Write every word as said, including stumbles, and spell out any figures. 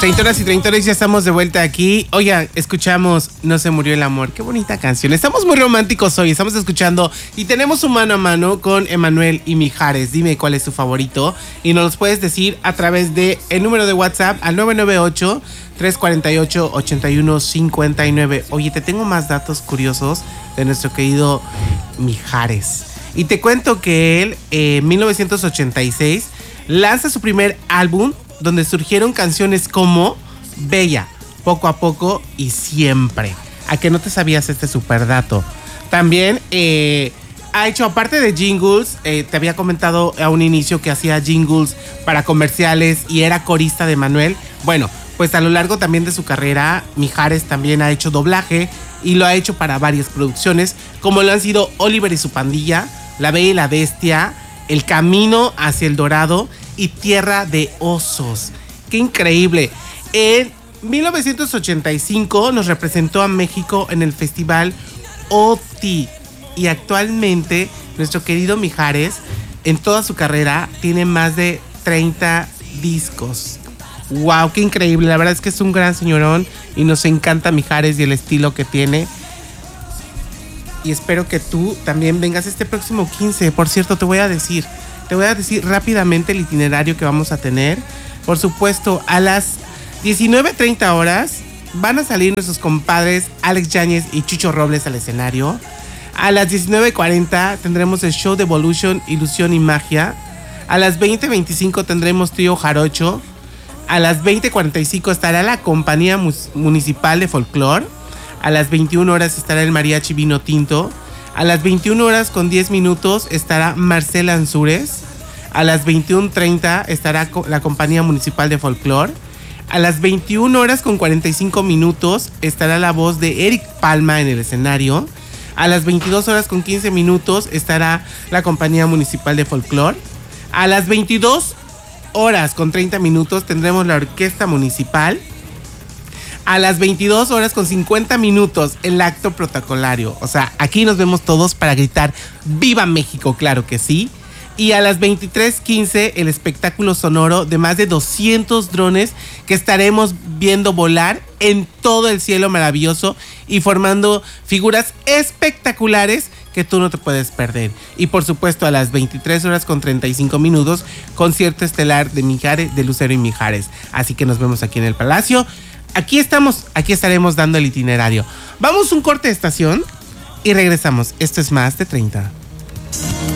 Treintonas y treintones, ya estamos de vuelta aquí. Oigan, escuchamos No se murió el amor. Qué bonita canción. Estamos muy románticos hoy. Estamos escuchando y tenemos un mano a mano con Emanuel y Mijares. Dime cuál es tu favorito y nos los puedes decir a través de el número de WhatsApp al nueve nueve ocho, tres cuatro ocho, ocho uno cinco nueve. Oye, te tengo más datos curiosos de nuestro querido Mijares. Y te cuento que él, eh, en mil novecientos ochenta y seis, lanza su primer álbum donde surgieron canciones como Bella, Poco a Poco y Siempre. ¿A que no te sabías este super dato? También eh, ha hecho, aparte de jingles, eh, te había comentado a un inicio que hacía jingles para comerciales y era corista de Manuel. Bueno, pues a lo largo también de su carrera, Mijares también ha hecho doblaje y lo ha hecho para varias producciones, como lo han sido Oliver y su pandilla, La Bella y la Bestia, El Camino hacia el Dorado y Tierra de Osos. ¡Qué increíble! En mil novecientos ochenta y cinco nos representó a México en el festival O T I y actualmente nuestro querido Mijares en toda su carrera tiene más de treinta discos. ¡Wow! ¡Qué increíble! La verdad es que es un gran señorón y nos encanta Mijares y el estilo que tiene. Y espero que tú también vengas este próximo quince. Por cierto, te voy a decir, te voy a decir rápidamente el itinerario que vamos a tener. Por supuesto, a las diecinueve treinta horas van a salir nuestros compadres Alex Yáñez y Chucho Robles al escenario. A las diecinueve cuarenta tendremos el show de Evolution, Ilusión y Magia. A las veinte veinticinco tendremos Trío Jarocho. A las veinte cuarenta y cinco estará la Compañía Municipal de Folclore. A las veintiuna horas estará el Mariachi Vino Tinto. A las veintiuna horas con diez minutos estará Marcela Ansúrez. A las veintiuna treinta estará la Compañía Municipal de Folclore. A las veintiuna horas con cuarenta y cinco minutos estará la voz de Eric Palma en el escenario. A las veintidós horas con quince minutos estará la Compañía Municipal de Folclore. A las veintidós horas con treinta minutos tendremos la Orquesta Municipal. A las veintidós horas con cincuenta minutos el acto protocolario. O sea, aquí nos vemos todos para gritar ¡Viva México! Claro que sí. Y a las veintitrés quince el espectáculo sonoro de más de doscientos drones que estaremos viendo volar en todo el cielo maravilloso y formando figuras espectaculares que tú no te puedes perder. Y por supuesto a las veintitrés horas con treinta y cinco minutos concierto estelar de Mijares, de Lucero y Mijares. Así que nos vemos aquí en el Palacio. Aquí estamos, aquí estaremos dando el itinerario. Vamos un corte de estación y regresamos. Esto es Más de treinta.